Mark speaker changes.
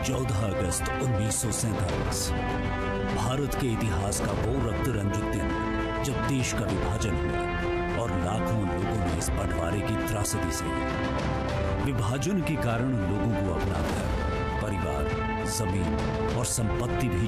Speaker 1: 14 अगस्त 1947 भारत के इतिहास का वो रक्त रंजित दिन जब देश का विभाजन हुआ और लाखों लोगों ने इस बंटवारे की त्रासदी सही। विभाजन के कारण लोगों को अपना घर, परिवार, जमीन और संपत्ति भी